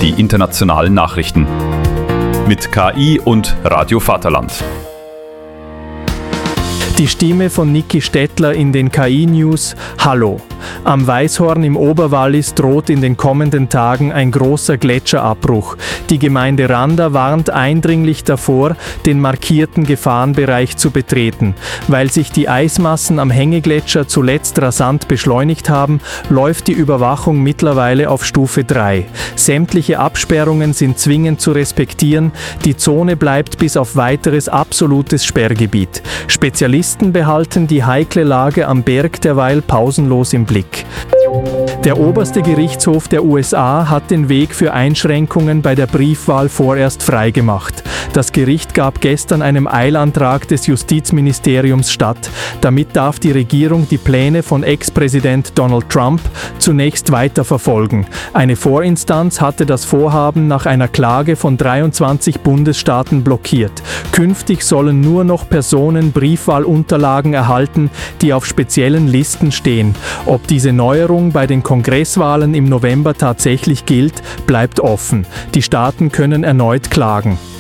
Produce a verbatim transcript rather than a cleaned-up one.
die internationalen Nachrichten. Mit K I und Radio Vaterland. Die Stimme von Niki Stettler in den K I-News. Hallo. Am Weißhorn im Oberwallis droht in den kommenden Tagen ein großer Gletscherabbruch. Die Gemeinde Randa warnt eindringlich davor, den markierten Gefahrenbereich zu betreten. Weil sich die Eismassen am Hängegletscher zuletzt rasant beschleunigt haben, läuft die Überwachung mittlerweile auf Stufe drei. Sämtliche Absperrungen sind zwingend zu respektieren. Die Zone bleibt bis auf weiteres absolutes Sperrgebiet. Spezialisten behalten die heikle Lage am Berg derweil pausenlos im Blick. Der oberste Gerichtshof der U S A hat den Weg für Einschränkungen bei der Briefwahl vorerst freigemacht. Das Gericht gab gestern einem Eilantrag des Justizministeriums statt. Damit darf die Regierung die Pläne von Ex-Präsident Donald Trump zunächst weiterverfolgen. Eine Vorinstanz hatte das Vorhaben nach einer Klage von dreiundzwanzig Bundesstaaten blockiert. Künftig sollen nur noch Personen Briefwahlunterlagen erhalten, die auf speziellen Listen stehen. Ob diese Neuerung bei den Kongresswahlen im November tatsächlich gilt, bleibt offen. Die Staaten können erneut klagen.